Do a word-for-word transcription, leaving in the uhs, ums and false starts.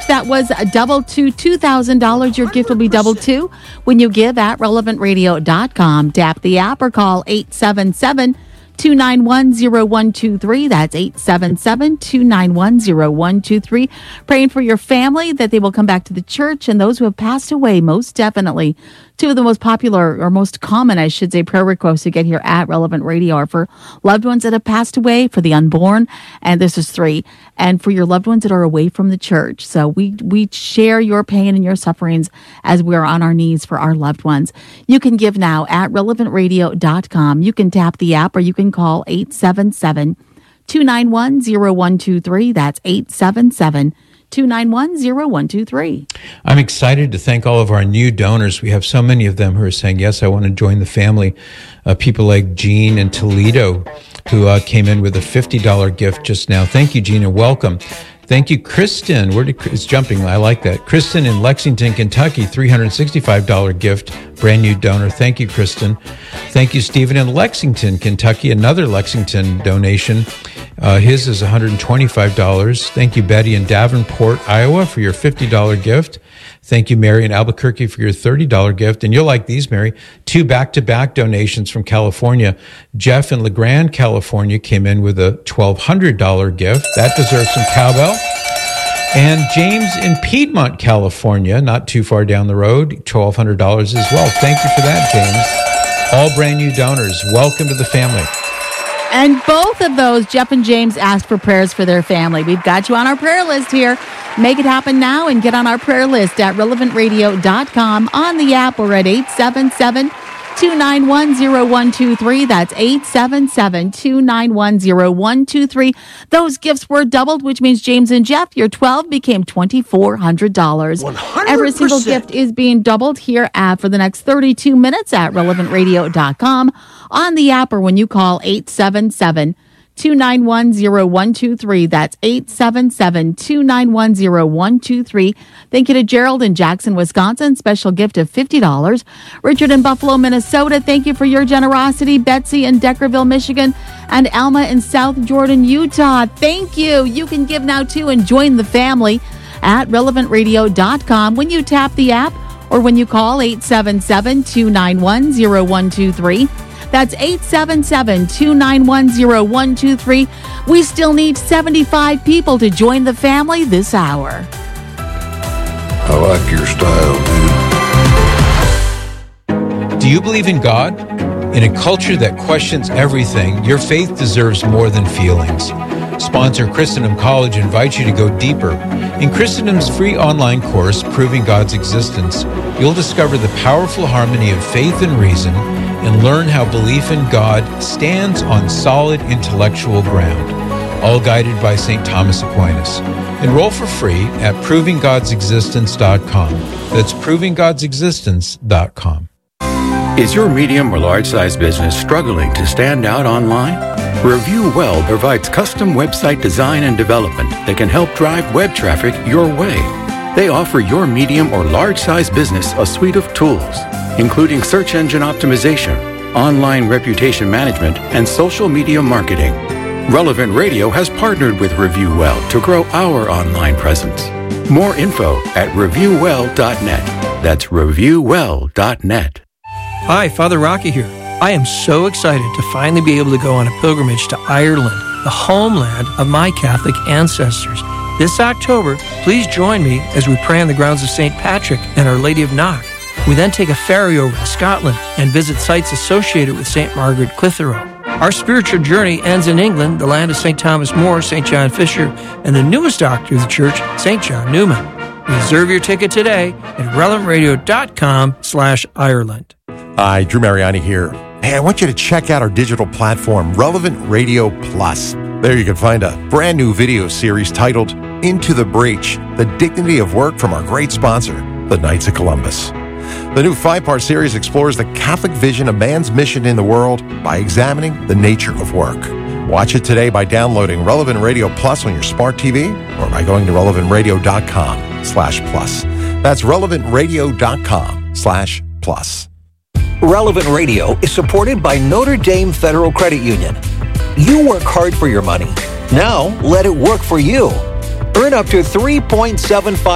gift that was doubled to two thousand dollars. Your gift will be doubled to when you give at relevant radio dot com. Tap the app or call eight seven seven, two nine one, zero one two three. That's eight seven seven, two nine one, zero one two three. Praying for your family that they will come back to the church and those who have passed away, most definitely. Two of the most popular or most common, I should say, prayer requests to get here at Relevant Radio are for loved ones that have passed away, for the unborn, and this is three, and for your loved ones that are away from the church. So we we share your pain and your sufferings as we're on our knees for our loved ones. You can give now at relevant radio dot com. You can tap the app or you can call eight seven seven, two nine one, zero one two three. That's eight seven seven, two nine one, zero one two three. I'm excited to thank all of our new donors. We have so many of them who are saying, yes, I want to join the family. Uh, people like Jean in Toledo, who uh, came in with a fifty dollars gift just now. Thank you, Jean, and welcome. Thank you, Kristen. Where did, it's jumping. I like that. Kristen in Lexington, Kentucky, three hundred sixty-five dollars gift, brand new donor. Thank you, Kristen. Thank you, Stephen in Lexington, Kentucky, another Lexington donation. Uh, his is one hundred twenty-five dollars. Thank you, Betty in Davenport, Iowa, for your fifty dollars gift. Thank you, Mary in Albuquerque, for your thirty dollars gift. And you'll like these, Mary. Two back-to-back donations from California. Jeff in LeGrand, California, came in with a twelve hundred dollars gift. That deserves some cowbell. And James in Piedmont, California, not too far down the road, twelve hundred dollars as well. Thank you for that, James. All brand new donors. Welcome to the family. And both of those, Jeff and James, asked for prayers for their family. We've got you on our prayer list here. Make it happen now and get on our prayer list at relevant radio dot com, on the app or at eight seven seven, two nine one, zero one two three. That's eight seven seven, two nine one, zero one two three. Those gifts were doubled, which means James and Jeff, your twelve became two thousand four hundred dollars. one hundred percent. Every single gift is being doubled here at, for the next thirty-two minutes at relevant radio dot com, on the app or when you call eight seven seven, two nine one, zero one two three. That's eight seven seven, two nine one, zero one two three. Thank you to Gerald in Jackson, Wisconsin. Special gift of fifty dollars. Richard in Buffalo, Minnesota. Thank you for your generosity. Betsy in Deckerville, Michigan. And Alma in South Jordan, Utah. Thank you. You can give now too and join the family at relevant radio dot com when you tap the app or when you call eight seven seven, two nine one, zero one two three. That's eight seven seven, two nine one, zero one two three. We still need seventy-five people to join the family this hour. I like your style, dude. Do you believe in God? In a culture that questions everything, your faith deserves more than feelings. Sponsor Christendom College invites you to go deeper. In Christendom's free online course, Proving God's Existence, you'll discover the powerful harmony of faith and reason and learn how belief in God stands on solid intellectual ground, all guided by Saint Thomas Aquinas. Enroll for free at proving gods existence dot com. That's proving gods existence dot com. Is your medium or large-size business struggling to stand out online? Review Well provides custom website design and development that can help drive web traffic your way. They offer your medium or large-size business a suite of tools, including search engine optimization, online reputation management, and social media marketing. Relevant Radio has partnered with Review Well to grow our online presence. More info at review well dot net. That's review well dot net. Hi, Father Rocky here. I am so excited to finally be able to go on a pilgrimage to Ireland, the homeland of my Catholic ancestors. This October, please join me as we pray on the grounds of Saint Patrick and Our Lady of Knock. We then take a ferry over to Scotland and visit sites associated with Saint Margaret Clitheroe. Our spiritual journey ends in England, the land of Saint Thomas More, Saint John Fisher, and the newest doctor of the church, Saint John Newman. Reserve your ticket today at relevant radio dot com slash Ireland. Hi, Drew Mariani here. Hey, I want you to check out our digital platform, Relevant Radio Plus. There you can find a brand new video series titled Into the Breach, The Dignity of Work from our great sponsor, the Knights of Columbus. The new five-part series explores the Catholic vision of man's mission in the world by examining the nature of work. Watch it today by downloading Relevant Radio Plus on your smart T V or by going to relevant radio dot com slash plus. That's relevant radio dot com slash plus. Relevant Radio is supported by Notre Dame Federal Credit Union. You work hard for your money. Now let it work for you. Earn up to three point seven five